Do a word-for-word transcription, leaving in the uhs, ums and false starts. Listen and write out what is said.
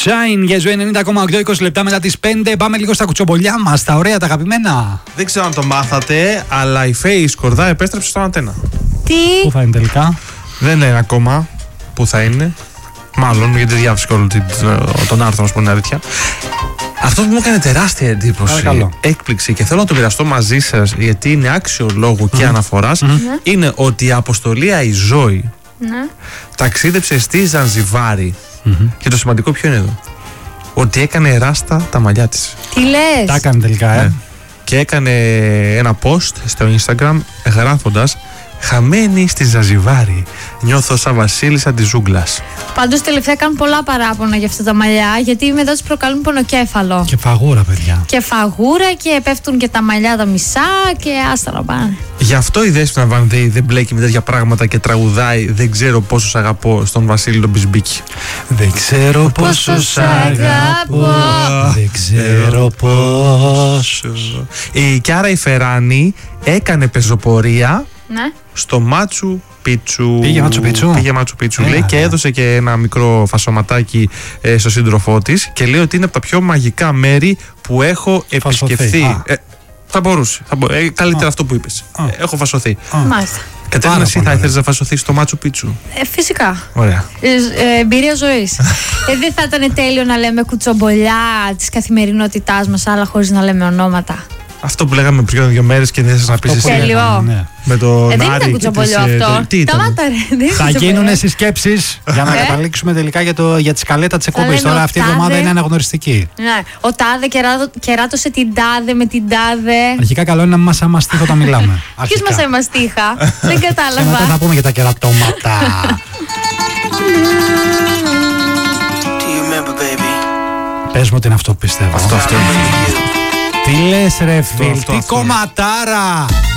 Shine για ζωή ενενήντα κόμμα οκτώ, είκοσι λεπτά μετά τις πέντε. Πάμε λίγο στα κουτσομπολιά μας, τα ωραία, τα αγαπημένα. Δεν ξέρω αν το μάθατε, αλλά η Φέη Σκορδά επέστρεψε στον Αντένα. Τι? Πού θα είναι τελικά? Δεν λένε ακόμα πού θα είναι. Μάλλον, γιατί διάβασε όλο τον άρθρο, να σου πω την αλήθεια. Αυτό που μου έκανε τεράστια εντύπωση, Παρακαλώ. έκπληξη και θέλω να το μοιραστώ μαζί σας, γιατί είναι άξιο λόγου και Mm. αναφοράς, Mm. είναι ότι η αποστολή Αϊζόη Ναι. ταξίδεψε στη Ζανζιβάρη. Mm-hmm. Και το σημαντικό ποιο είναι εδώ? Ότι έκανε ράστα τα μαλλιά της. Τι λες? Τα έκανε τελικά, ε. Ναι. Και έκανε ένα post στο Instagram γράφοντας «Χαμένη στη Ζανζιβάρη, νιώθω σαν βασίλισσα της ζούγκλας». Πάντως τελευταία κάνουν πολλά παράπονα για αυτά τα μαλλιά, γιατί μετά τους προκαλούν πονοκέφαλο. Και φαγούρα, παιδιά. Και φαγούρα και πέφτουν και τα μαλλιά τα μισά και άστα να πάνε. Γι' αυτό η Δέσποινα Βανδέη δεν μπλέκει με τέτοια πράγματα και τραγουδάει «Δεν ξέρω πόσο σ' αγαπώ» στον Βασίλη τον Μπισμπίκη. Δεν ξέρω πόσο σ' αγαπώ. Δεν ξέρω πόσο. Η Κιάρα η Φεράνη έκανε πεζοπορία Ναι. στο Μάτσου Πίτσου. Πήγε Μάτσου Πίτσου. Πήγε Μάτσου Πίτσου, Έλα, λέει, και ναι. έδωσε και ένα μικρό φασωματάκι ε, στο σύντροφό της και λέει ότι είναι από τα πιο μαγικά μέρη που έχω Φασωθεί. επισκεφθεί. Α. Ε, θα μπορούσε. Θα μπο... ε, καλύτερα Α. αυτό που είπες. Α. Ε, έχω φασωθεί. Α. Μάλιστα. Κατερίνα, Πάρα εσύ πολύ θα ωραία. ήθελες να φασωθεί στο Μάτσου Πίτσου? Ε, φυσικά. Ωραία. Ε, ε, εμπειρία ζωής. ε, δεν θα ήταν τέλειο να λέμε κουτσομπολιά της καθημερινότητάς μας, αλλά χωρίς να λέμε ονόματα. Αυτό που λέγαμε πριν δύο μέρες και δεν θες να πεις Το εσύ. που Τέλειο. λέγαμε, ναι. Με το Ε, δεν Νάρη ήταν και κουτσομπολιό τις, ε, αυτό. το- Τι ήταν? Σταμάτα ρε. Δεν είναι Θα κουτσομπολιό. γίνουν συσκέψεις για να Ε. καταλήξουμε τελικά για, το, για τη σκαλέτα της εκπομπής. λένε Τώρα ο αυτή η τάδε. εβδομάδα είναι αναγνωριστική. Ναι. Ο τάδε κεράτω- κεράτωσε την τάδε με την τάδε. Αρχικά καλό είναι να μας αμαστεί όταν μιλάμε. Ποιος Αρχικά. μας έμαστήχα? Δεν Και μετά θα κατάλαβα. πούμε για τα κερατώματα. Do you remember, baby? Πες μου ότι είναι αυτό που πιστεύω. Αυτό, αυτό. Τι λες ρε φίλ, αυτό, τι αυτό. κομματάρα.